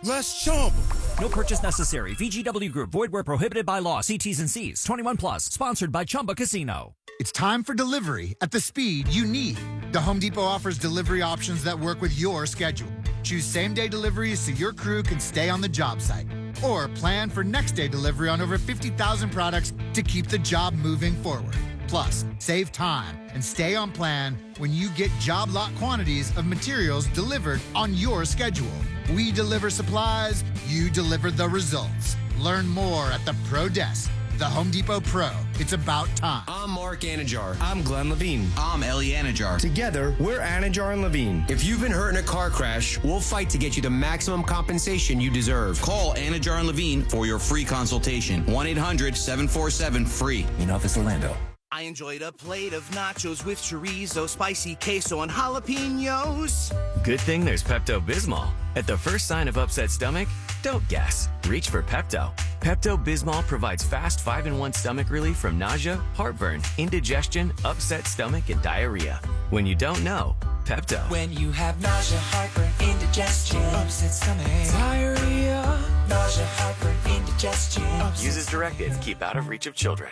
Let's chump. No purchase necessary. VGW Group. Void where prohibited by law. See T's and C's. 21 plus. Sponsored by Chumba Casino. It's time for delivery at the speed you need. The Home Depot offers delivery options that work with your schedule. Choose same-day deliveries so your crew can stay on the job site. Or plan for next-day delivery on over 50,000 products to keep the job moving forward. Plus, save time and stay on plan when you get job lot quantities of materials delivered on your schedule. We deliver supplies, you deliver the results. Learn more at the Pro Desk. The Home Depot Pro. It's about time. I'm Mark Anajar. I'm Glenn Levine. I'm Ellie Anajar. Together, we're Anajar and Levine. If you've been hurt in a car crash, we'll fight to get you the maximum compensation you deserve. Call Anajar and Levine for your free consultation. 1-800-747-FREE. In office, Orlando. I enjoyed a plate of nachos with chorizo, spicy queso, and jalapenos. Good thing there's Pepto-Bismol. At the first sign of upset stomach, don't guess. Reach for Pepto. Pepto-Bismol provides fast 5-in-1 stomach relief from nausea, heartburn, indigestion, upset stomach, and diarrhea. When you don't know, Pepto. When you have nausea, heartburn, indigestion, upset stomach, diarrhea, nausea, heartburn, indigestion. Use as directed. Keep out of reach of children.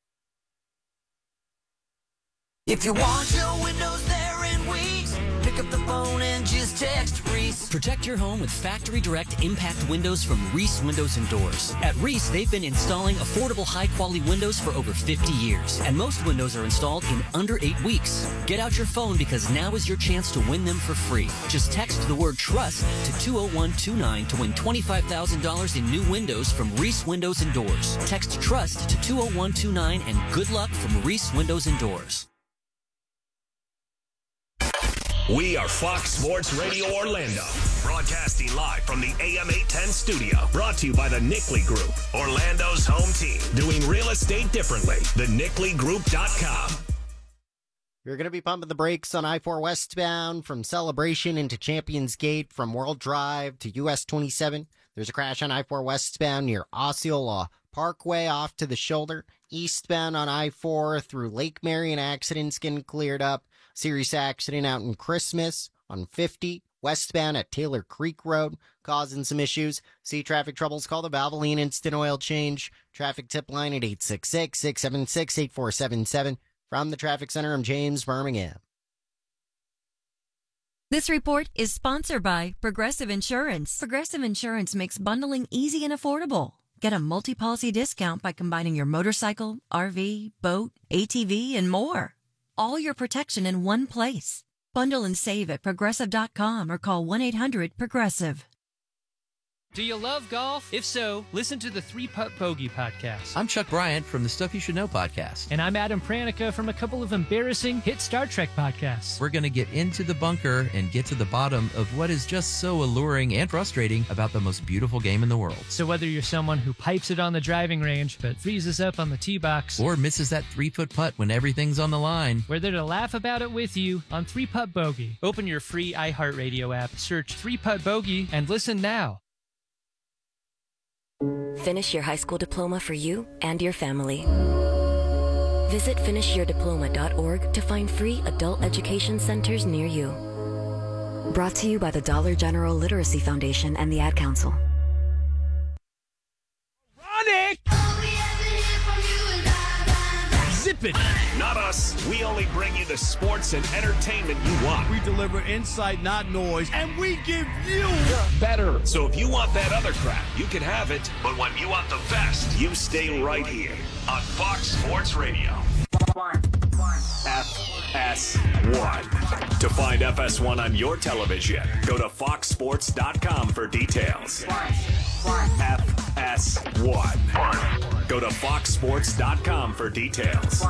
If you want your windows there in weeks, pick up the phone and just text Reese. Protect your home with Factory Direct Impact Windows from Reese Windows and Doors. At Reese, they've been installing affordable, high-quality windows for over 50 years, and most windows are installed in under 8 weeks. Get out your phone because now is your chance to win them for free. Just text the word TRUST to 20129 to win $25,000 in new windows from Reese Windows and Doors. Text TRUST to 20129 and good luck from Reese Windows and Doors. We are Fox Sports Radio Orlando, broadcasting live from the AM 810 studio. Brought to you by the Nickley Group, Orlando's home team. Doing real estate differently. TheNickleyGroup.com. You're going to be pumping the brakes on I-4 westbound from Celebration into Champions Gate from World Drive to US 27. There's a crash on I-4 westbound near Osceola Parkway off to the shoulder. Eastbound on I-4 through Lake Marion, accidents getting cleared up. Serious accident out in Christmas on 50, westbound at Taylor Creek Road, causing some issues. See traffic troubles, call the Valvoline Instant Oil Change. Traffic tip line at 866-676-8477. From the Traffic Center, I'm James Birmingham. This report is sponsored by Progressive Insurance. Progressive Insurance makes bundling easy and affordable. Get a multi-policy discount by combining your motorcycle, RV, boat, ATV, and more. All your protection in one place. Bundle and save at Progressive.com or call 1-800-PROGRESSIVE. Do you love golf? If so, listen to the 3-Putt Bogey podcast. I'm Chuck Bryant from the Stuff You Should Know podcast. And I'm Adam Pranica from a couple of embarrassing hit Star Trek podcasts. We're going to get into the bunker and get to the bottom of what is just so alluring and frustrating about the most beautiful game in the world. So whether you're someone who pipes it on the driving range but freezes up on the tee box, or misses that 3-foot putt when everything's on the line, we're there to laugh about it with you on 3-Putt Bogey. Open your free iHeartRadio app, search 3-Putt Bogey, and listen now. Finish your high school diploma for you and your family. Visit finishyourdiploma.org to find free adult education centers near you. Brought to you by the Dollar General Literacy Foundation and the Ad Council. Ronick! Zip it! Not us. We only bring you the sports and entertainment you want. We deliver insight, not noise, and we give you better. So if you want that other crap, you can have it. But when you want the best, you stay right here on Fox Sports Radio. FS1. To find FS1 on your television, go to foxsports.com for details. FS1. Go to foxsports.com for details.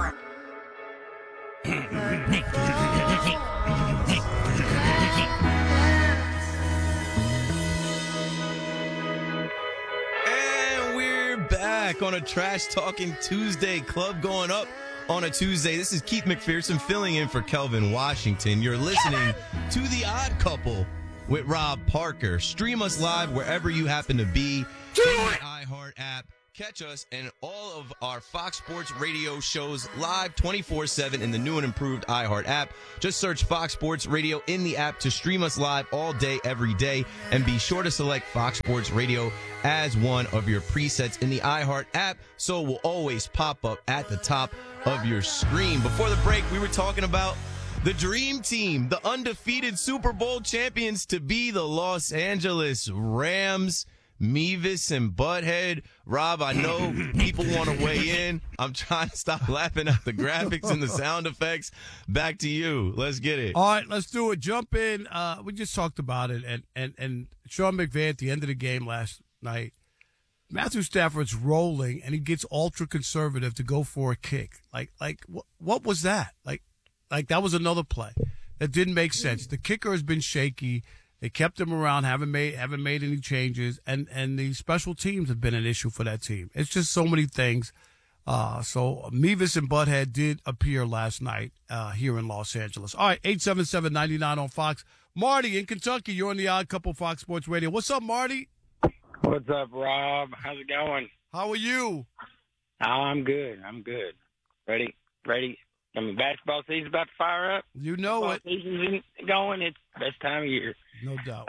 And we're back on a Trash Talking Tuesday, club going up on a Tuesday. This is Keith McPherson filling in for Kelvin Washington. You're listening to The Odd Couple with Rob Parker. Stream us live wherever you happen to be. In the iHeart app, Catch us and all of our Fox Sports Radio shows live 24/7 in the new and improved iHeart app. Just search Fox Sports Radio in the app to stream us live all day, every day. And be sure to select Fox Sports Radio as one of your presets in the iHeart app, so it will always pop up at the top of your screen. Before the break, we were talking about the dream team, the undefeated Super Bowl champions to be the Los Angeles Rams. Mevis and Butthead. Rob, I know people want to weigh in. I'm trying to stop laughing at the graphics and the sound effects. Back to you. Let's get it. All right, let's do it. Jump in. We just talked about it. And Sean McVay at the end of the game last night, Matthew Stafford's rolling, and he gets ultra-conservative to go for a kick. What was that? Like that was another play that didn't make sense. The kicker has been shaky. They kept him around, haven't made any changes, and the special teams have been an issue for that team. It's just so many things. So Mevis and Butthead did appear last night here in Los Angeles. All right, 877-99 on Fox. Marty in Kentucky, you're on the Odd Couple Fox Sports Radio. What's up, Marty? What's up, Rob? How's it going? How are you? I'm good. Ready. I mean, basketball season's about to fire up. You know it. Season's going. It's the best time of year. No doubt.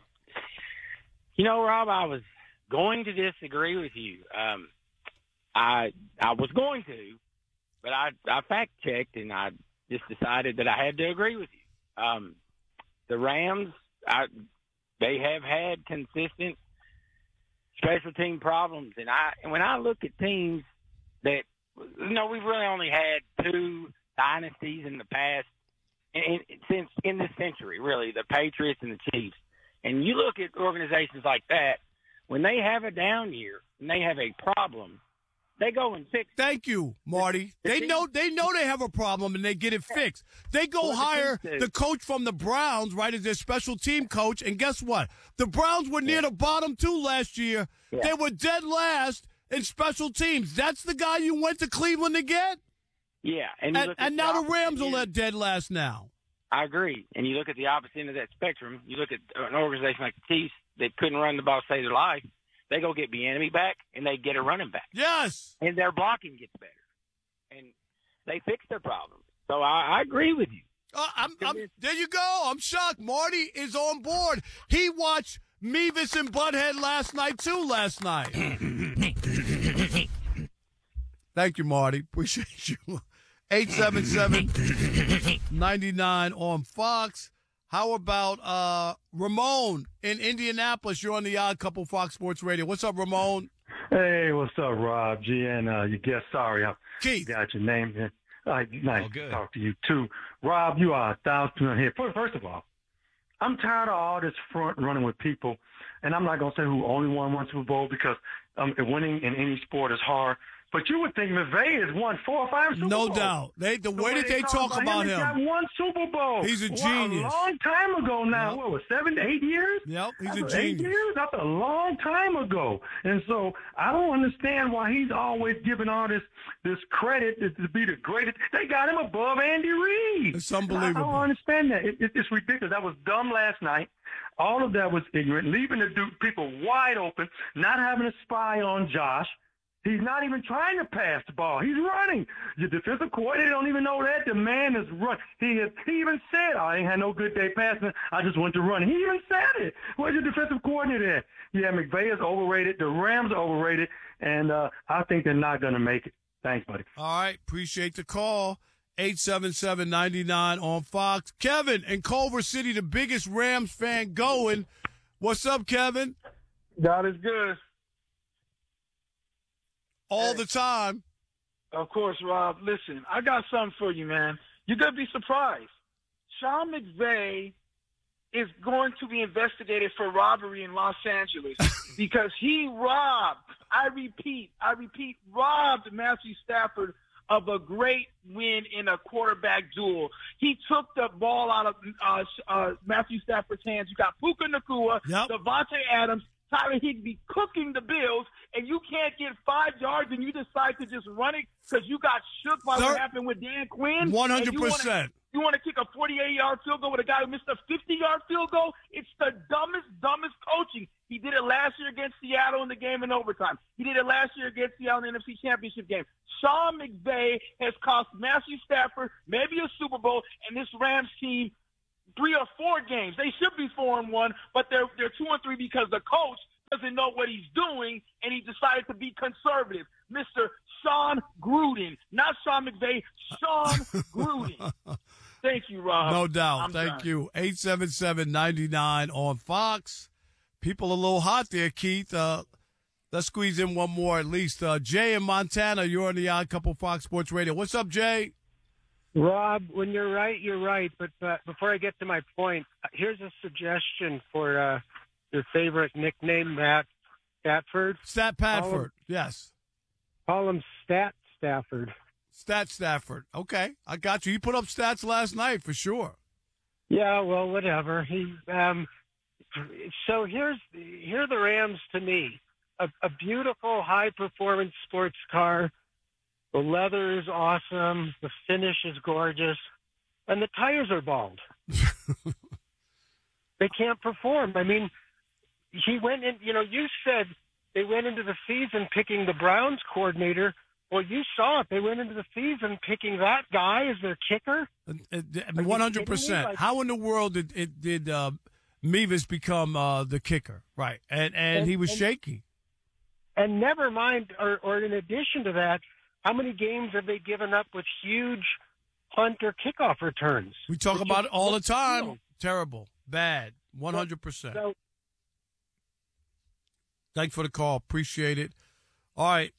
Rob, I was going to disagree with you. I was going to, but I fact-checked, and I just decided that I had to agree with you. The Rams, they have had consistent special team problems, and when I look at teams that, we've really only had two dynasties in the past, since in this century, really, the Patriots and the Chiefs. And you look at organizations like that, when they have a down year and they have a problem, they go and fix it. Thank you, Marty. They know they have a problem and they get it fixed. They go hire the coach from the Browns, right, as their special team coach, and guess what? The Browns were near the bottom two last year. Yeah. They were dead last in special teams. That's the guy you went to Cleveland to get? Yeah. And now the Rams are dead last now. I agree. And you look at the opposite end of that spectrum. You look at an organization like the Chiefs that couldn't run the ball to save their life. They go get Bieniemy back, and they get a running back. Yes. And their blocking gets better. And they fix their problems. So I agree with you. There you go. I'm shocked. Marty is on board. He watched Mevis and Butthead last night. Thank you, Marty. Appreciate you. 877-99 on Fox. How about Ramon in Indianapolis? You're on the Odd Couple Fox Sports Radio. What's up, Ramon? Hey, what's up, Rob? G, and your guest, sorry, I Keith. Got your name here. Nice to talk to you, too. Rob, you are 1,000% here. First of all, I'm tired of all this front running with people, and I'm not going to say who only won one Super Bowl because winning in any sport is hard. But you would think McVay has won 4 or 5 Super Bowls. No doubt. The way that they talk about him. He's got one Super Bowl. He's a genius. A long time ago now. Yep. What was 7 to 8 years? Yep, he's a genius. 8 years? That's a long time ago. And so I don't understand why he's always giving all this credit to be the greatest. They got him above Andy Reid. It's unbelievable. I don't understand that. It's ridiculous. That was dumb last night. All of that was ignorant, leaving the people wide open, not having a spy on Josh. He's not even trying to pass the ball. He's running. Your defensive coordinator don't even know that. The man is run. He even said, I ain't had no good day passing. I just went to run. He even said it. Where's your defensive coordinator at? Yeah, McVay is overrated. The Rams are overrated. And I think they're not going to make it. Thanks, buddy. All right. Appreciate the call. 877-99 on Fox. Kevin in Culver City, the biggest Rams fan going. What's up, Kevin? God is good. All the time. Of course, Rob. Listen, I got something for you, man. You're going to be surprised. Sean McVay is going to be investigated for robbery in Los Angeles because he robbed, I repeat, robbed Matthew Stafford of a great win in a quarterback duel. He took the ball out of Matthew Stafford's hands. You got Puka Nacua, Devontae Adams. Tyler Higbee cooking the Bills, and you can't get 5 yards, and you decide to just run it because you got shook by what happened with Dan Quinn? 100%. You want to kick a 48-yard field goal with a guy who missed a 50-yard field goal? It's the dumbest coaching. He did it last year against Seattle in the game in overtime. He did it last year against Seattle in the NFC Championship game. Sean McVay has cost Matthew Stafford maybe a Super Bowl and this Rams team 3 or 4 games. They should be 4-1, but they're 2-3 because the coach doesn't know what he's doing, and he decided to be conservative. Mr. Sean Gruden, not Sean McVay, Sean Gruden. Thank you, Rob. No doubt. I'm Thank done. you. 877-99 on Fox. People a little hot there, Keith. Let's squeeze in one more at least. Jay in Montana, you're on the Odd Couple Fox Sports Radio. What's up, Jay? Rob, when you're right, you're right. But before I get to my point, here's a suggestion for your favorite nickname, Matt Stafford. Stat Padford, yes. Call him Stat Stafford. Stat Stafford. Okay, I got you. You put up stats last night for sure. Yeah, well, whatever. So here are the Rams to me. A beautiful, high-performance sports car. The leather is awesome. The finish is gorgeous. And the tires are bald. They can't perform. I mean, he went in, you said they went into the season picking the Browns coordinator. Well, you saw it. They went into the season picking that guy as their kicker. 100%. How in the world did Mevis become the kicker? Right. And he was shaky. And never mind, or in addition to that, how many games have they given up with huge punt or kickoff returns? We talk about it all the time. Terrible. Bad. 100%. So, thanks for the call. Appreciate it. All right.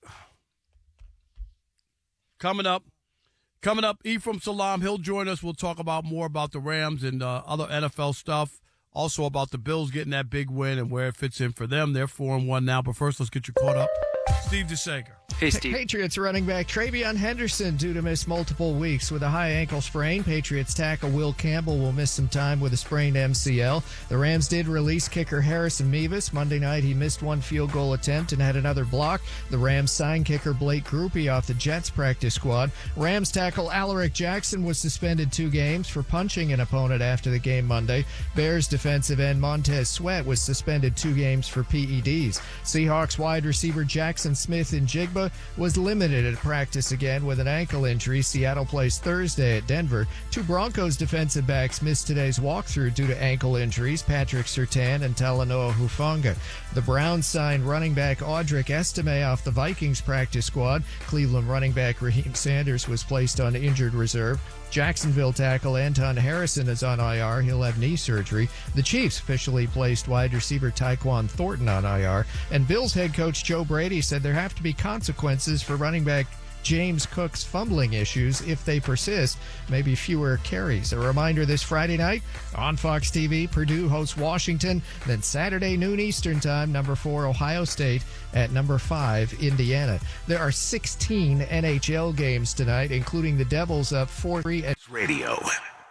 Coming up, Ephraim Salam. He'll join us. We'll talk about more about the Rams and other NFL stuff. Also about the Bills getting that big win and where it fits in for them. They're 4-1 now. But first, let's get you caught up. Steve DeSager. Hey, Steve. Patriots running back Travion Henderson due to miss multiple weeks with a high ankle sprain. Patriots tackle Will Campbell will miss some time with a sprained MCL. The Rams did release kicker Harrison Mevis. Monday night, he missed one field goal attempt and had another block. The Rams signed kicker Blake Grupe off the Jets practice squad. Rams tackle Alaric Jackson was suspended 2 games for punching an opponent after the game Monday. Bears defensive end Montez Sweat was suspended 2 games for PEDs. Seahawks wide receiver Jackson Smith-Njigba was limited at practice again with an ankle injury. Seattle plays Thursday at Denver. 2 Broncos defensive backs missed today's walkthrough due to ankle injuries, Patrick Surtain and Talanoa Hufanga. The Browns signed running back Audric Estime off the Vikings practice squad. Cleveland running back Raheem Sanders was placed on injured reserve. Jacksonville tackle Anton Harrison is on IR. He'll have knee surgery. The Chiefs officially placed wide receiver Tyquan Thornton on IR. And Bills head coach Joe Brady said there have to be consequences for running back James Cook's fumbling issues if they persist, maybe fewer carries. A reminder this Friday night on Fox TV, Purdue hosts Washington, then Saturday noon Eastern time, number 4 Ohio State at number 5 Indiana. There are 16 NHL games tonight, including the Devils up 4-3 at Radio.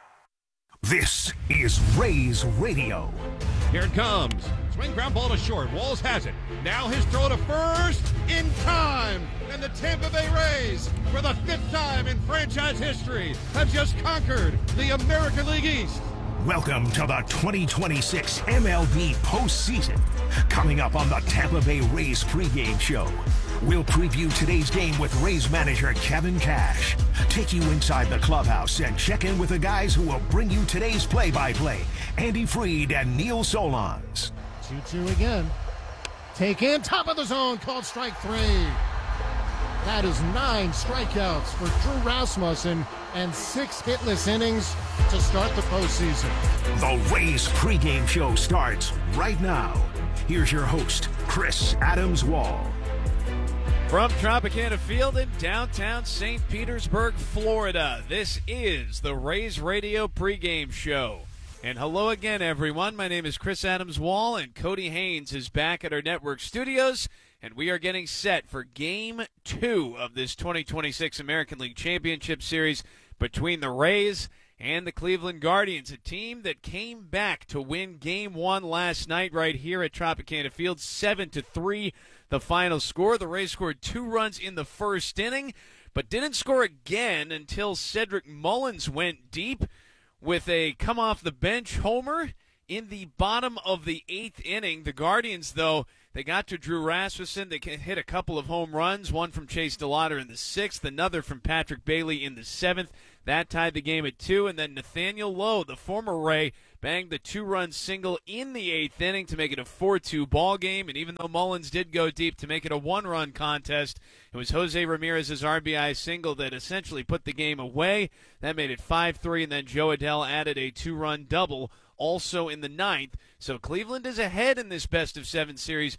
This is Rays Radio. Here it comes. Swing ground ball to short. Walls has it. Now his throw to first in time. And the Tampa Bay Rays, for the 5th time in franchise history, have just conquered the American League East. Welcome to the 2026 MLB postseason. Coming up on the Tampa Bay Rays pregame show, we'll preview today's game with Rays manager Kevin Cash, take you inside the clubhouse and check in with the guys who will bring you today's play-by-play, Andy Freed and Neil Solondz. 2-2 again. Take in, top of the zone, called strike 3. That is 9 strikeouts for Drew Rasmussen and 6 hitless innings to start the postseason. The Rays pregame show starts right now. Here's your host, Chris Adams-Wall. From Tropicana Field in downtown St. Petersburg, Florida, this is the Rays Radio pregame show. And hello again, everyone. My name is Chris Adams-Wall, and Cody Haynes is back at our network studios, and we are getting set for Game 2 of this 2026 American League Championship Series between the Rays and the Cleveland Guardians, a team that came back to win Game 1 last night right here at Tropicana Field, 7-3 the final score. The Rays scored 2 runs in the first inning, but didn't score again until Cedric Mullins went deep with a come-off-the-bench homer in the bottom of the 8th inning. The Guardians, though, they got to Drew Rasmussen. They hit a couple of home runs, one from Chase DeLauder in the 6th, another from Patrick Bailey in the 7th. That tied the game at 2, and then Nathaniel Lowe, the former Ray, banged the 2-run single in the 8th inning to make it a 4-2 ball game. And even though Mullins did go deep to make it a 1-run contest, it was Jose Ramirez's RBI single that essentially put the game away. That made it 5-3, and then Joe Adell added a 2-run double also in the 9th. So Cleveland is ahead in this best-of-7 series,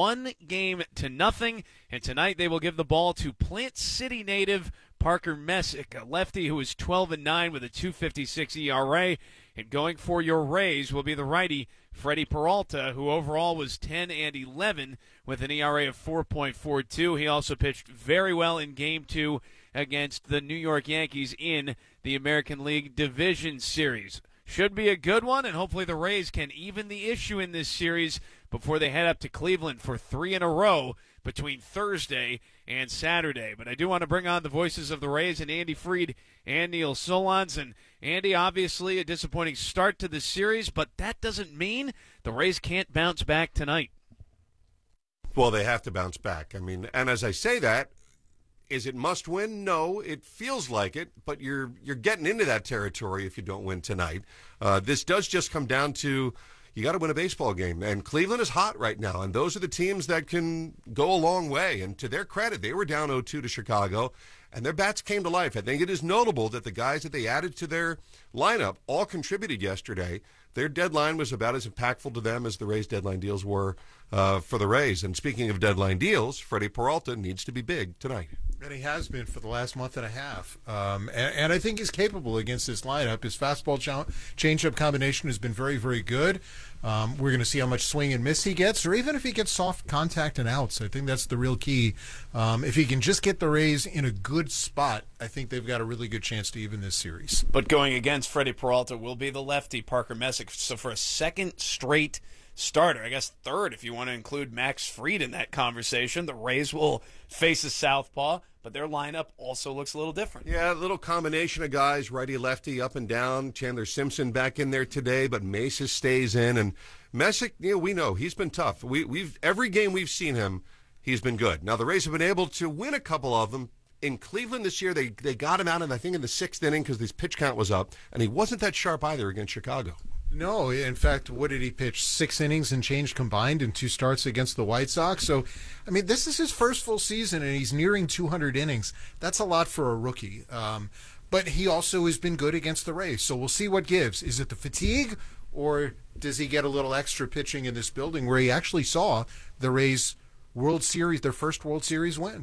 1-0, and tonight they will give the ball to Plant City native Parker Messick, a lefty who is 12-9 with a 2.56 ERA. And going for your Rays will be the righty Freddie Peralta, who overall was 10-11 with an ERA of 4.42. He also pitched very well in Game 2 against the New York Yankees in the American League Division Series. Should be a good one, and hopefully the Rays can even the issue in this series before they head up to Cleveland for 3 in a row between Thursday and Saturday. But I do want to bring on the voices of the Rays and Andy Freed and Neil Solondz. And Andy, obviously a disappointing start to the series, but that doesn't mean the Rays can't bounce back tonight. Well, they have to bounce back. I mean, and as I say that, is it must win? No, it feels like it, but you're getting into that territory if you don't win tonight. This does just come down to you got to win a baseball game, and Cleveland is hot right now, and those are the teams that can go a long way. And to their credit, they were down 0-2 to Chicago, and their bats came to life. I think it is notable that the guys that they added to their lineup all contributed yesterday. Their deadline was about as impactful to them as the Rays' deadline deals were for the Rays. And speaking of deadline deals, Freddie Peralta needs to be big tonight. And he has been for the last month and a half. And I think he's capable against this lineup. His fastball changeup combination has been very, very good. We're going to see how much swing and miss he gets, or even if he gets soft contact and outs. I think that's the real key. If he can just get the Rays in a good spot, I think they've got a really good chance to even this series. But going against Freddie Peralta will be the lefty Parker Messick. So for a second straight starter, I guess third if you want to include Max Fried in that conversation, the Rays will face a southpaw, but their lineup also looks a little different. Yeah, a little combination of guys, righty-lefty, up and down. Chandler Simpson back in there today, but Mesa stays in. And Messick, we know he's been tough. We've every game we've seen him, he's been good. Now, the Rays have been able to win a couple of them. In Cleveland this year, they got him out, I think, in the 6th inning because his pitch count was up, and he wasn't that sharp either against Chicago. No, in fact, what did he pitch? 6 innings and change combined in 2 starts against the White Sox. So, I mean, this is his first full season, and he's nearing 200 innings. That's a lot for a rookie. But he also has been good against the Rays. So we'll see what gives. Is it the fatigue, or does he get a little extra pitching in this building where he actually saw the Rays World Series, their first World Series win?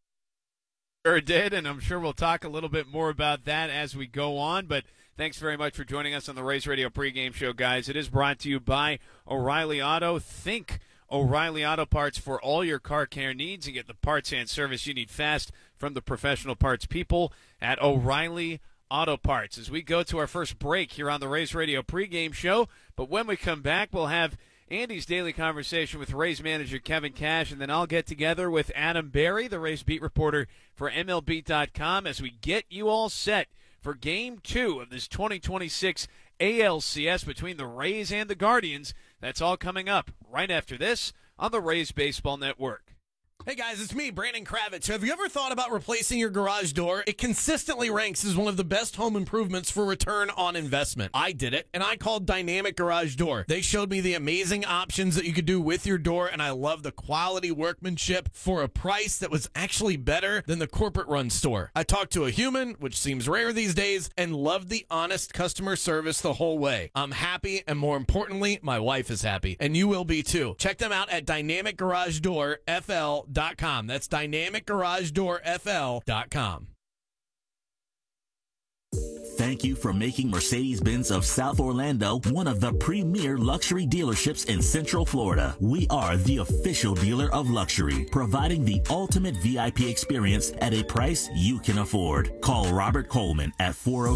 Sure did, and I'm sure we'll talk a little bit more about that as we go on, but thanks very much for joining us on the Rays Radio pregame show, guys. It is brought to you by O'Reilly Auto. Think O'Reilly Auto Parts for all your car care needs, and get the parts and service you need fast from the professional parts people at O'Reilly Auto Parts. As we go to our first break here on the Rays Radio pregame show, but when we come back, we'll have Andy's daily conversation with Rays manager Kevin Cash, and then I'll get together with Adam Berry, the Rays beat reporter for MLB.com, as we get you all set for Game 2 of this 2026 ALCS between the Rays and the Guardians. That's all coming up right after this on the Rays Baseball Network. Hey guys, it's me, Brandon Kravitz. Have you ever thought about replacing your garage door? It consistently ranks as one of the best home improvements for return on investment. I did it, and I called Dynamic Garage Door. They showed me the amazing options that you could do with your door, and I love the quality workmanship for a price that was actually better than the corporate-run store. I talked to a human, which seems rare these days, and loved the honest customer service the whole way. I'm happy, and more importantly, my wife is happy, and you will be too. Check them out at dynamicgaragedoorfl.com. That's dynamicgaragedoorfl.com. Thank thank you for making Mercedes-Benz of South Orlando one of the premier luxury dealerships in Central Florida. We are the official dealer of luxury, providing the ultimate VIP experience at a price you can afford. Call Robert Coleman at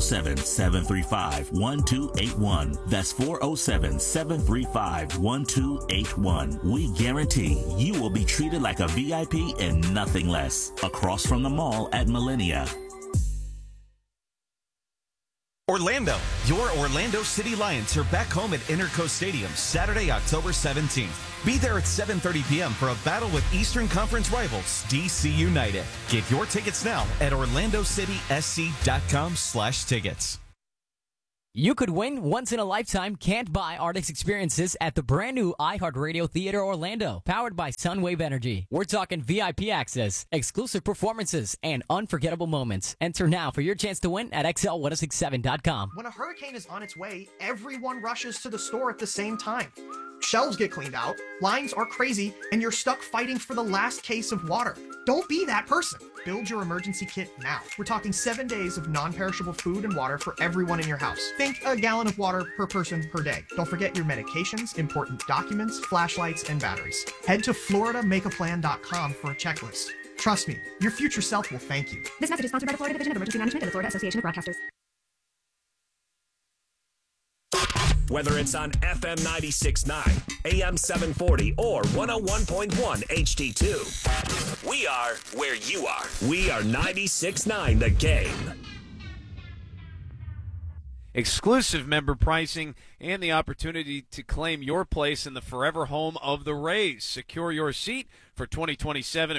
407-735-1281. That's 407-735-1281. We guarantee you will be treated like a VIP and nothing less. Across from the mall at Millennia. Orlando, your Orlando City Lions are back home at Interco Stadium Saturday, October 17th. Be there at 7:30 p.m. for a battle with Eastern Conference rivals DC United. Get your tickets now at orlandocitysc.com/tickets. You could win once-in-a-lifetime can't-buy artist experiences at the brand-new iHeartRadio Theater Orlando, powered by Sunwave Energy. We're talking VIP access, exclusive performances, and unforgettable moments. Enter now for your chance to win at XL1067.com. When a hurricane is on its way, everyone rushes to the store at the same time. Shelves get cleaned out, lines are crazy, and you're stuck fighting for the last case of water. Don't be that person. Build your emergency kit now. We're talking 7 days of non-perishable food and water for everyone in your house. Think a gallon of water per person per day. Don't forget your medications, important documents, flashlights, and batteries. Head to FloridaMakeAPlan.com for a checklist. Trust me, your future self will thank you. This message is sponsored by the Florida Division of Emergency Management and the Florida Association of Broadcasters. Whether it's on FM 96.9, AM 740, or 101.1 HD2, we are where you are. We are 96.9 The Game. Exclusive member pricing and the opportunity to claim your place in the forever home of the Rays. Secure your seat for 2027 at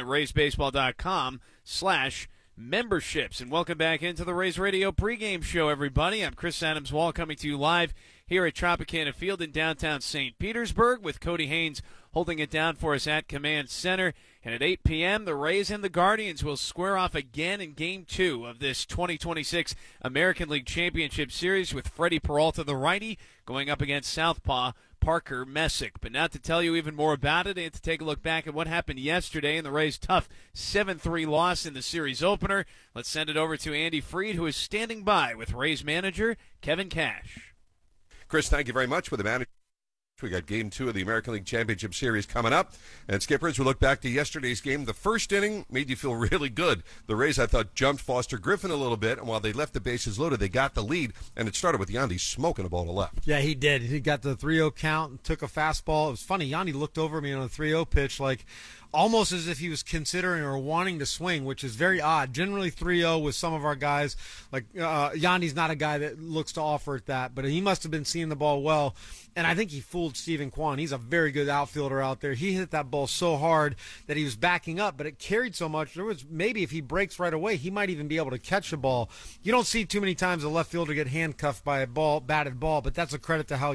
RaysBaseball.com/memberships. And welcome back into the Rays Radio pregame show, everybody. I'm Chris Adams-Wall coming to you live here at Tropicana Field in downtown St. Petersburg with Cody Haynes holding it down for us at Command Center. And at 8 p.m., the Rays and the Guardians will square off again in Game 2 of this 2026 American League Championship Series with Freddie Peralta, the righty, going up against southpaw Parker Messick. But now to tell you even more about it and to take a look back at what happened yesterday in the Rays' tough 7-3 loss in the series opener, let's send it over to Andy Freed, who is standing by with Rays manager Kevin Cash. Chris, thank you very much for the manager. We got Game 2 of the American League Championship Series coming up. And, Skipper, as we look back to yesterday's game, the first inning made you feel really good. The Rays, I thought, jumped Foster Griffin a little bit, and while they left the bases loaded, they got the lead, and it started with Yandy smoking a ball to left. Yeah, he did. He got the 3-0 count and took a fastball. It was funny. Yandy looked over me on a 3-0 pitch like almost as if he was considering or wanting to swing, which is very odd. Generally 3-0 with some of our guys, like Yandy's not a guy that looks to offer at that, but he must have been seeing the ball well. And I think he fooled Stephen Kwan. He's a very good outfielder out there. He hit that ball so hard that he was backing up, but it carried so much. There was maybe if he breaks right away, he might even be able to catch the ball. You don't see too many times a left fielder get handcuffed by a batted ball, but that's a credit to how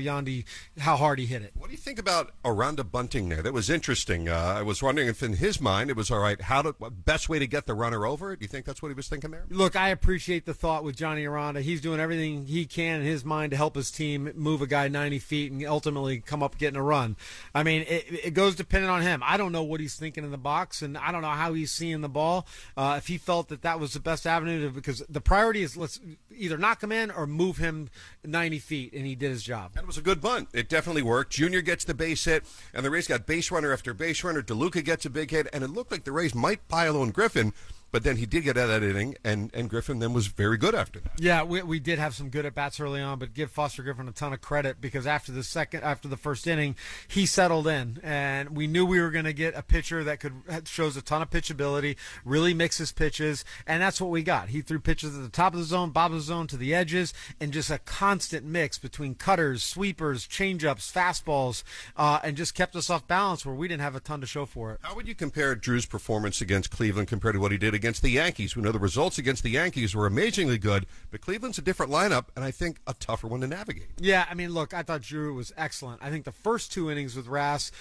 hard he hit it. What do you think about Aranda bunting there? That was interesting. I was wondering if in his mind it was all right, best way to get the runner over? Do you think that's what he was thinking there? Look, I appreciate the thought with Johnny Aranda. He's doing everything he can in his mind to help his team move a guy 90 feet and ultimately come up getting a run. I mean, it goes dependent on him. I don't know what he's thinking in the box, and I don't know how he's seeing the ball. If he felt that was the best avenue, because the priority is let's either knock him in or move him 90 feet, and he did his job. That was a good bunt. It definitely worked. Junior gets the base hit, and the Rays got base runner after base runner. DeLuca gets a big hit, and it looked like the Rays might pile on Griffin, but then he did get out of that inning, and Griffin then was very good after that. Yeah, we did have some good at-bats early on, but give Foster Griffin a ton of credit because after the first inning, he settled in, and we knew we were going to get a pitcher that shows a ton of pitchability, really mixes pitches, and that's what we got. He threw pitches at the top of the zone, bottom of the zone, to the edges, and just a constant mix between cutters, sweepers, changeups, fastballs, and just kept us off balance where we didn't have a ton to show for it. How would you compare Drew's performance against Cleveland compared to what he did against the Yankees? We know the results against the Yankees were amazingly good, but Cleveland's a different lineup, and I think a tougher one to navigate. Yeah, I mean, look, I thought Drew was excellent. I think the first two innings with Rass,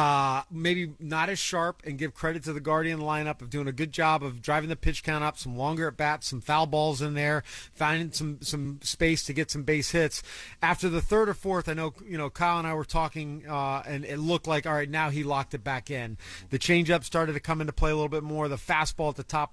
maybe not as sharp, and give credit to the Guardian lineup of doing a good job of driving the pitch count up, some longer at bats, some foul balls in there, finding some space to get some base hits. After the third or fourth, I know Kyle and I were talking, and it looked like, all right, now he locked it back in. The changeup started to come into play a little bit more. The fastball at the top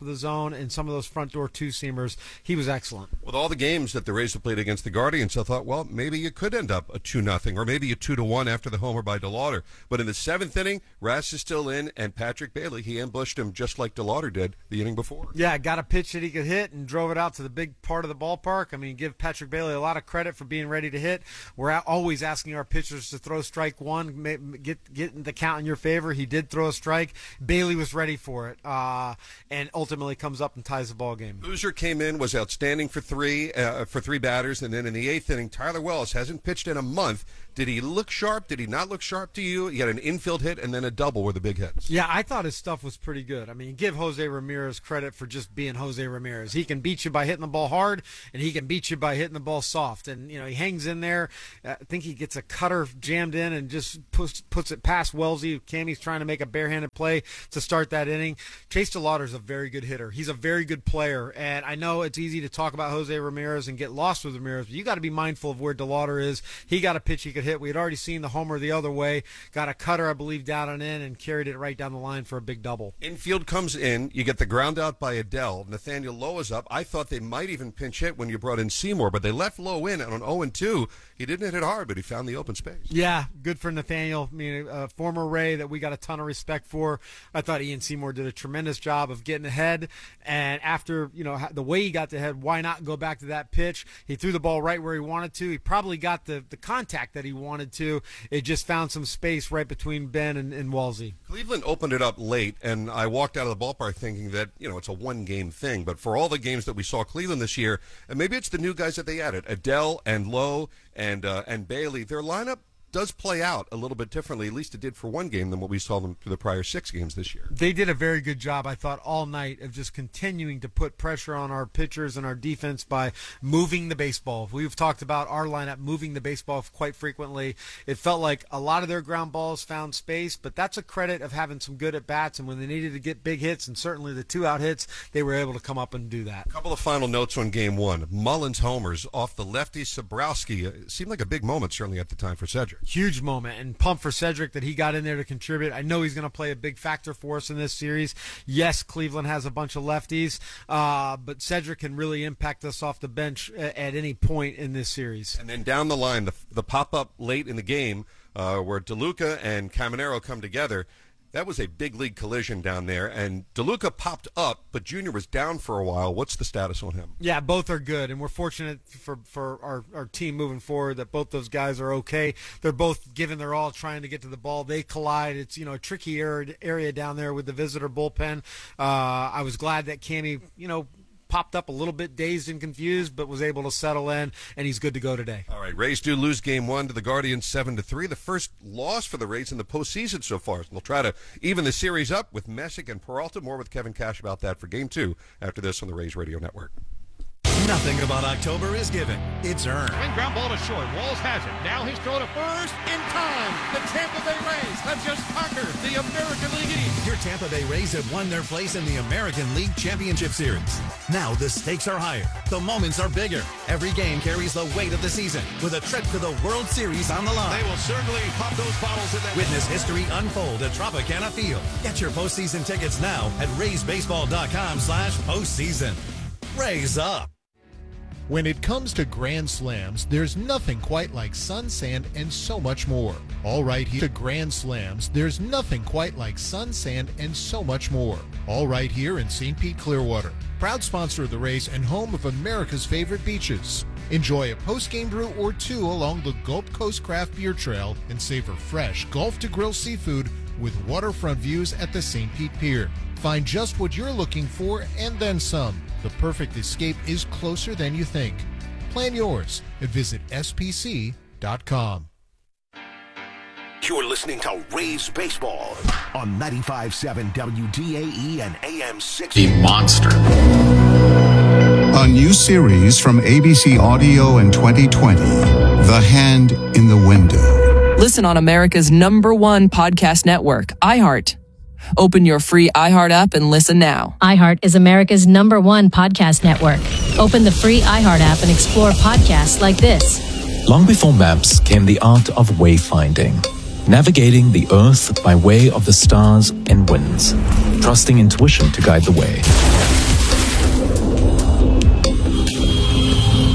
top of the zone and some of those front door two-seamers. He was excellent. With all the games that the Rays have played against the Guardians, I thought, well, maybe you could end up a 2-0 or maybe a 2-1 after the homer by DeLauder. But in the 7th inning, Rass is still in, and Patrick Bailey, he ambushed him just like DeLauder did the inning before. Yeah, got a pitch that he could hit and drove it out to the big part of the ballpark. I mean, give Patrick Bailey a lot of credit for being ready to hit. We're always asking our pitchers to throw strike one, get the count in your favor. He did throw a strike. Bailey was ready for it, and ultimately comes up and ties the ball game. Boozer came in, was outstanding for three batters, and then in the 8th inning, Tyler Wells hasn't pitched in a month. Did he look sharp? Did he not look sharp to you? He had an infield hit and then a double were the big hits. Yeah, I thought his stuff was pretty good. I mean, give Jose Ramirez credit for just being Jose Ramirez. He can beat you by hitting the ball hard, and he can beat you by hitting the ball soft. And, he hangs in there. I think he gets a cutter jammed in and just puts it past Wellesley. Cammy's trying to make a barehanded play to start that inning. Chase DeLauder's a very good hitter. He's a very good player. And I know it's easy to talk about Jose Ramirez and get lost with Ramirez, but you got to be mindful of where DeLauder is. He got a pitch he could hit. We had already seen the homer the other way. Got a cutter, I believe, down and in, and carried it right down the line for a big double. Infield comes in. You get the ground out by Adele. Nathaniel Lowe is up. I thought they might even pinch hit when you brought in Seymour, but they left Lowe in on 0-2. He didn't hit it hard, but he found the open space. Yeah, good for Nathaniel. I mean, former Ray that we got a ton of respect for. I thought Ian Seymour did a tremendous job of getting ahead, and after, the way he got ahead, why not go back to that pitch? He threw the ball right where he wanted to. He probably got the contact that he wanted to. It just found some space right between Ben and Wellesley. Cleveland opened it up late, and I walked out of the ballpark thinking that, it's a one-game thing. But for all the games that we saw Cleveland this year, and maybe it's the new guys that they added, Adele and Lowe and Bailey, their lineup does play out a little bit differently. At least it did for one game than what we saw them through the prior 6 games this year. They did a very good job, I thought, all night of just continuing to put pressure on our pitchers and our defense by moving the baseball. We've talked about our lineup moving the baseball quite frequently. It felt like a lot of their ground balls found space, but that's a credit of having some good at-bats, and when they needed to get big hits, and certainly the 2-out hits, they were able to come up and do that. A couple of final notes on Game 1. Mullins homers off the lefty Sobrowski. It seemed like a big moment, certainly at the time, for Cedric. Huge moment, and pump for Cedric that he got in there to contribute. I know he's going to play a big factor for us in this series. Yes, Cleveland has a bunch of lefties, but Cedric can really impact us off the bench at any point in this series. And then down the line, the pop-up late in the game where DeLuca and Caminero come together, that was a big league collision down there, and DeLuca popped up, but Junior was down for a while. What's the status on him? Yeah, both are good, and we're fortunate for our team moving forward that both those guys are okay. They're both giving their all trying to get to the ball. They collide. It's a tricky area down there with the visitor bullpen. I was glad that Cammy, popped up a little bit dazed and confused, but was able to settle in, and he's good to go today. All right, Rays do lose Game 1 to the Guardians 7-3, the first loss for the Rays in the postseason so far. They'll try to even the series up with Messick and Peralta. More with Kevin Cash about that for Game 2 after this on the Rays Radio Network. Nothing about October is given. It's earned. Swing ground ball to short. Walls has it. Now he's thrown to first in time. The Tampa Bay Rays have just conquered the American League East. Your Tampa Bay Rays have won their place in the American League Championship Series. Now the stakes are higher. The moments are bigger. Every game carries the weight of the season with a trip to the World Series on the line. They will certainly pop those bottles in that. Witness history unfold at Tropicana Field. Get your postseason tickets now at RaysBaseball.com/postseason. Rays up. When it comes to Grand Slams, there's nothing quite like sun, sand, and so much more. All right here to Grand Slams, there's nothing quite like sun, sand, and so much more. All right here in St. Pete, Clearwater. Proud sponsor of the Rays and home of America's favorite beaches. Enjoy a post-game brew or two along the Gulf Coast Craft Beer Trail and savor fresh Gulf-to-Grill seafood with waterfront views at the St. Pete Pier. Find just what you're looking for and then some. The perfect escape is closer than you think. Plan yours and visit spc.com. You're listening to Rays Baseball on 95.7 WDAE and AM 6. The Monster. A new series from ABC Audio in 2020, The Hand in the Window. Listen on America's #1 podcast network, iHeart. Open your free iHeart app and listen now. iHeart is America's #1 podcast network. Open the free iHeart app and explore podcasts like this. Long before maps came the art of wayfinding, navigating the earth by way of the stars and winds, trusting intuition to guide the way.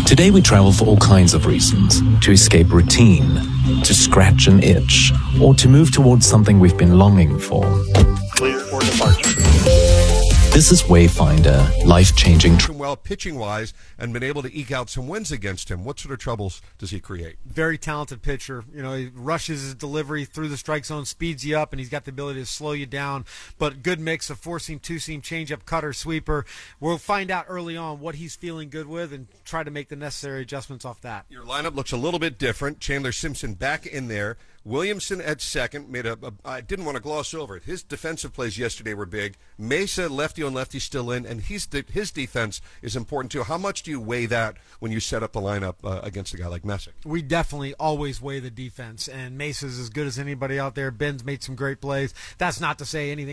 Today we travel for all kinds of reasons. To escape routine, to scratch an itch, or to move towards something we've been longing for. Clear for departure. This is Wayfinder, life-changing. Well, pitching-wise, and been able to eke out some wins against him. What sort of troubles does he create? Very talented pitcher. You know, he rushes his delivery through the strike zone, speeds you up, and he's got the ability to slow you down. But good mix of four-seam, two-seam, changeup, cutter, sweeper. We'll find out early on what he's feeling good with and try to make the necessary adjustments off that. Your lineup looks a little bit different. Chandler Simpson back in there. Williamson at second made I didn't want to gloss over it. His defensive plays yesterday were big. Mesa, lefty on lefty, still in, and his defense is important too. How much do you weigh that when you set up the lineup against a guy like Messick? We definitely always weigh the defense, and Mesa's as good as anybody out there. Ben's made some great plays. That's not to say anything